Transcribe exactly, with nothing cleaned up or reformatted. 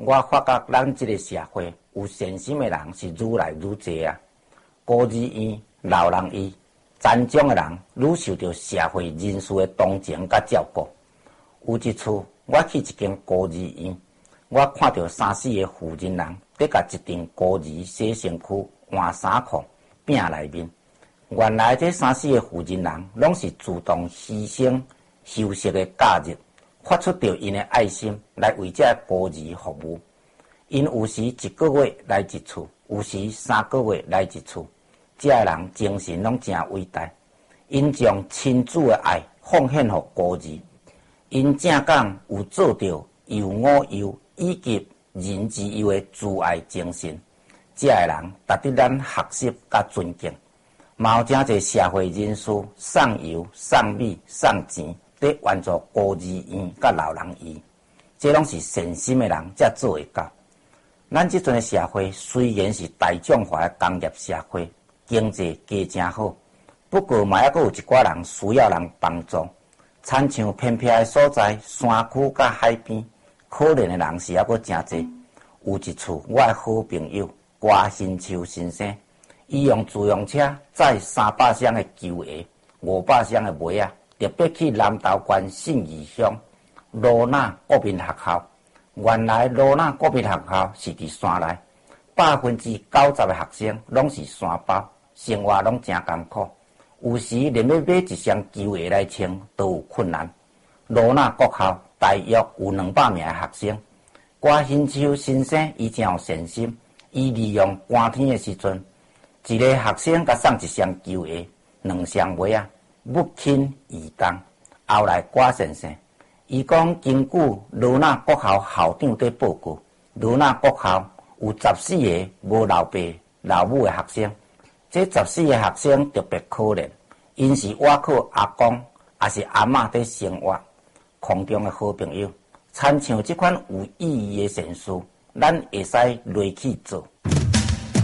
我发觉咱这个社会有善心的人是愈来愈多啊。孤儿院、老人院、残障的人愈受到社会人士的同情甲照顾。有一次，我去一间孤儿院，我看到三四个负责人在甲一张孤儿洗身躯、换衫裤、拼内面。原来这三四个负责人拢是自动牺牲休息的假日，发出着因的爱心来为这孤儿服务。因有时一个月来一次，有时三个月来一次。这个人精神拢真伟大，因将亲子的爱奉献给孤儿。因正讲有做到幼我幼以及人之幼的自爱精神，这个人值得咱学习甲尊敬。嘛有真侪社会人士送油、送米、送钱，在援助孤儿院甲老人院，这拢是善心的人才做会到。咱即阵的社会虽然是大众化的工业社会，经济加真好，不过嘛还阁有一寡人需要人帮助。亲像偏僻的所在，山区甲海边，可怜的人是还阁真侪。有一次，我的好朋友瓜新秋先生，伊用自用车载三百箱的球鞋、五百箱的麦啊，特别去南投县信义乡罗纳国民学校。原来罗纳国民学校是伫山内，百分之九十的学生拢是山包，生活拢真艰苦。有时连要买一双球鞋来穿都有困难。罗纳国校大约有两百名的学生。瓜新秋先生伊真有善心，伊利用寒天的时阵，一个学生甲送一双球鞋、两双袜啊，物轻义重。后来瓜先生，伊讲根据罗纳国校校长在报告，罗纳国校有十四个无老爸老母的学生。这十四个学生特别可怜，因是倚靠阿公也是阿嬷在生活。空中的好朋友，参像这款有意义的善事，咱会使落去做。